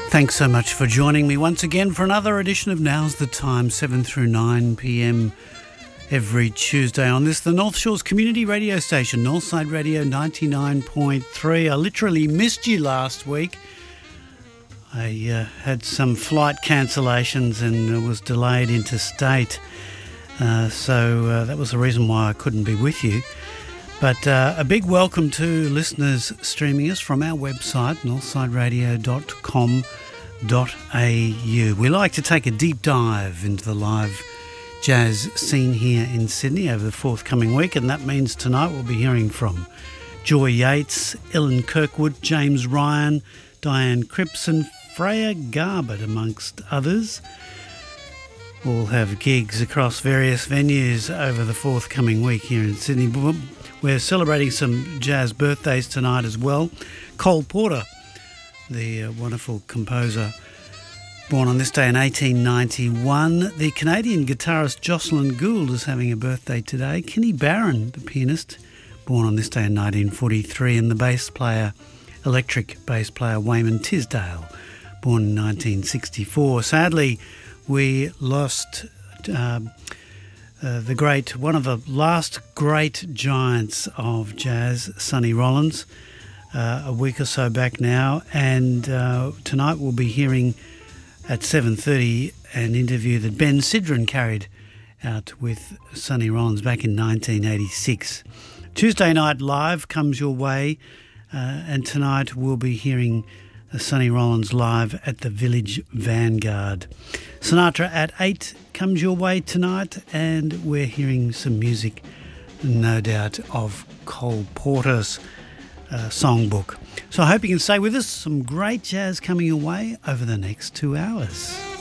Thanks so much for joining me once again for another edition of Now's the Time, 7 through 9 p.m. every Tuesday on this, the North Shores Community Radio Station, Northside Radio 99.3. I literally missed you last week. I had some flight cancellations and was delayed interstate, so that was the reason why I couldn't be with you. But a big welcome to listeners streaming us from our website, northsideradio.com.au. We like to take a deep dive into the live jazz scene here in Sydney over the forthcoming week, and that means tonight we'll be hearing from Joy Yates, Ellen Kirkwood, James Ryan, Diane Cripps and Freya Garbutt, amongst others. We'll have gigs across various venues over the forthcoming week here in Sydney. We're celebrating some jazz birthdays tonight as well. Cole Porter, the wonderful composer, born on this day in 1891. The Canadian guitarist Jocelyn Gould is having a birthday today. Kenny Barron, the pianist, born on this day in 1943. And the electric bass player Wayman Tisdale, born in 1964. Sadly, we lost one of the last great giants of jazz, Sonny Rollins, a week or so back now. And tonight we'll be hearing at 7:30 an interview that Ben Sidran carried out with Sonny Rollins back in 1986. Tuesday Night Live comes your way, and tonight we'll be hearing Sonny Rollins live at the Village Vanguard. Sinatra at 8 comes your way tonight, and we're hearing some music, no doubt, of Cole Porter's songbook. So I hope you can stay with us. Some great jazz coming your way over the next 2 hours.